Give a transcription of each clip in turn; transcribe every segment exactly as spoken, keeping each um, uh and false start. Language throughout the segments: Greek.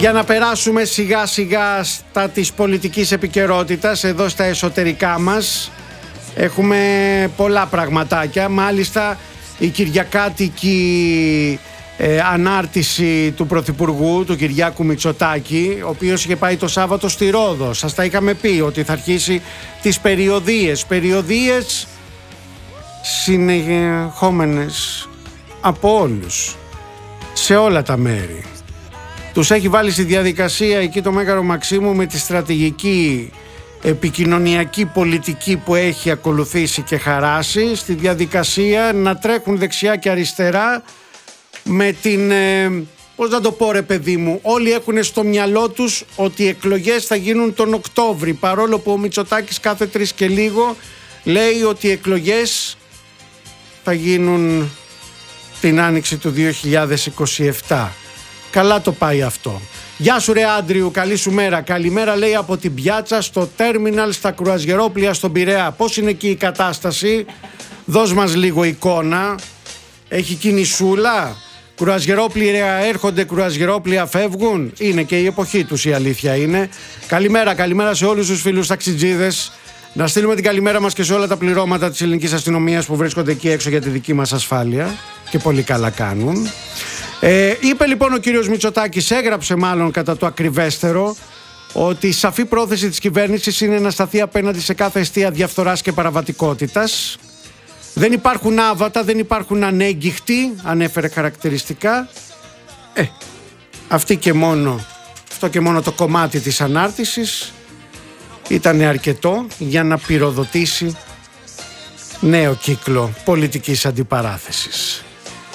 Για να περάσουμε σιγά σιγά στα της πολιτικής επικαιρότητας, εδώ στα εσωτερικά μας έχουμε πολλά πραγματάκια. Μάλιστα η κυριακάτικη ε, ανάρτηση του Πρωθυπουργού, του Κυριάκου Μητσοτάκη, ο οποίος είχε πάει το Σάββατο στη Ρόδο. Σας τα είχαμε πει ότι θα αρχίσει τις περιοδίες. Περιοδίες συνεχόμενες από όλους, σε όλα τα μέρη. Τους έχει βάλει στη διαδικασία εκεί το Μέγαρο Μαξίμου με τη στρατηγική επικοινωνιακή πολιτική που έχει ακολουθήσει και χαράσει, στη διαδικασία να τρέχουν δεξιά και αριστερά με την, ε, πώς να το πω ρε παιδί μου, όλοι έχουν στο μυαλό τους ότι οι εκλογές θα γίνουν τον Οκτώβρη, παρόλο που ο Μητσοτάκης κάθε τρεις και λίγο λέει ότι οι εκλογές θα γίνουν την άνοιξη του δύο χιλιάδες είκοσι επτά. Καλά το πάει αυτό. Γεια σου ρε Άντριου, καλή σου μέρα. Καλημέρα λέει από την πιάτσα στο τέρμιναλ στα κρουαζιερόπλια στον Πειραιά. Πώς είναι εκεί η κατάσταση? Δώσ' μας λίγο εικόνα. Έχει κινησούλα? Κρουαζιερόπλια έρχονται, κρουαζιερόπλια φεύγουν? Είναι και η εποχή τους, η αλήθεια είναι. Καλημέρα, καλημέρα σε όλους τους φίλους ταξιτζίδες. Να στείλουμε την καλημέρα μας και σε όλα τα πληρώματα της ελληνικής αστυνομίας που βρίσκονται εκεί έξω για τη δική μας ασφάλεια. Και πολύ καλά κάνουν. Ε, είπε λοιπόν ο κύριος Μητσοτάκης, έγραψε μάλλον κατά το ακριβέστερο, ότι η σαφή πρόθεση της κυβέρνησης είναι να σταθεί απέναντι σε κάθε αιστεία διαφθοράς και παραβατικότητας. Δεν υπάρχουν άβατα, δεν υπάρχουν ανέγκυχτοι, ανέφερε χαρακτηριστικά. Ε, αυτή και μόνο, αυτό και μόνο το κομμάτι της ανάρτησης ήταν αρκετό για να πυροδοτήσει νέο κύκλο πολιτικής αντιπαράθεσης.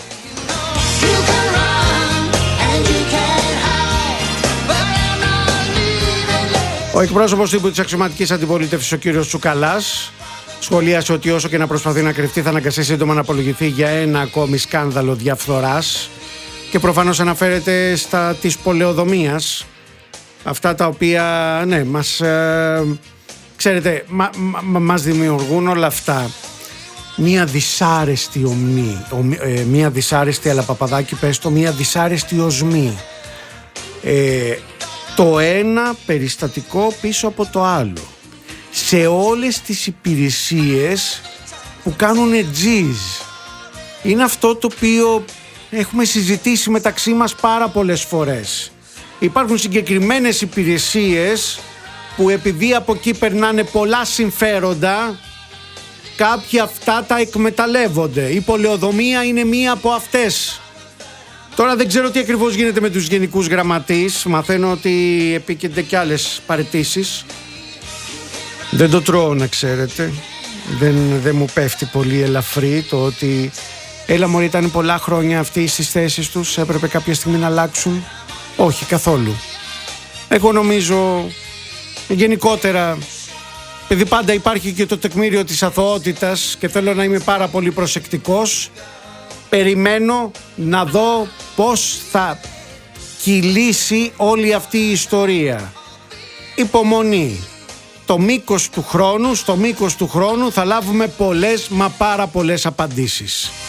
Ο εκπρόσωπος τύπου της αξιωματικής αντιπολίτευσης, ο κύριος Τσουκαλάς, σχολίασε ότι όσο και να προσπαθεί να κρυφτεί θα αναγκαστεί σύντομα να απολογηθεί για ένα ακόμη σκάνδαλο διαφθοράς και προφανώς αναφέρεται στα της πολεοδομίας, αυτά τα οποία ναι, μας, ε, ξέρετε, μα, μα, μας δημιουργούν όλα αυτά μία δυσάρεστη ομμή, ομ, ε, μία δυσάρεστη, αλλά Παπαδάκη πες το, μία δυσάρεστη οσμή. Ε, το ένα περιστατικό πίσω από το άλλο, σε όλες τις υπηρεσίες που κάνουν τζιζ. Είναι αυτό το οποίο έχουμε συζητήσει μεταξύ μας πάρα πολλές φορές. Υπάρχουν συγκεκριμένες υπηρεσίες που επειδή από εκεί περνάνε πολλά συμφέροντα, κάποιοι αυτά τα εκμεταλλεύονται. Η πολεοδομία είναι μία από αυτές. Τώρα δεν ξέρω τι ακριβώς γίνεται με τους γενικούς γραμματείς. Μαθαίνω ότι επίκενται κι άλλες παραιτήσεις. Δεν το τρώω, να ξέρετε. Δεν, δεν μου πέφτει πολύ ελαφρύ το ότι έλα μωρή, ήταν πολλά χρόνια αυτοί στις θέσεις τους, έπρεπε κάποια στιγμή να αλλάξουν. Όχι καθόλου. Εγώ νομίζω γενικότερα, επειδή πάντα υπάρχει και το τεκμήριο της αθωότητας και θέλω να είμαι πάρα πολύ προσεκτικός, περιμένω να δω πώς θα κυλήσει όλη αυτή η ιστορία. Υπομονή. Το μήκος του χρόνου, στο μήκος του χρόνου θα λάβουμε πολλές μα πάρα πολλές απαντήσεις.